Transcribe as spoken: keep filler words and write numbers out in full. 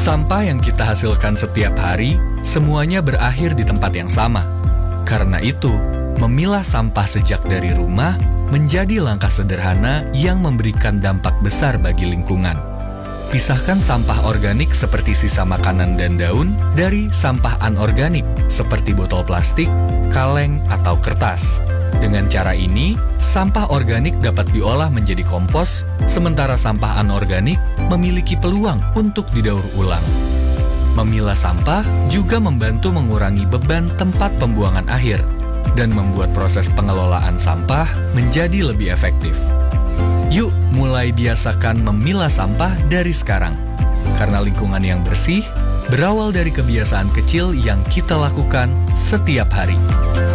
Sampah yang kita hasilkan setiap hari, semuanya berakhir di tempat yang sama. Karena itu, memilah sampah sejak dari rumah menjadi langkah sederhana yang memberikan dampak besar bagi lingkungan. Pisahkan sampah organik seperti sisa makanan dan daun dari sampah anorganik seperti botol plastik, kaleng, atau kertas. Dengan cara ini, sampah organik dapat diolah menjadi kompos, sementara sampah anorganik memiliki peluang untuk didaur ulang. Memilah sampah juga membantu mengurangi beban tempat pembuangan akhir dan membuat proses pengelolaan sampah menjadi lebih efektif. Yuk, mulai biasakan memilah sampah dari sekarang. Karena lingkungan yang bersih berawal dari kebiasaan kecil yang kita lakukan setiap hari.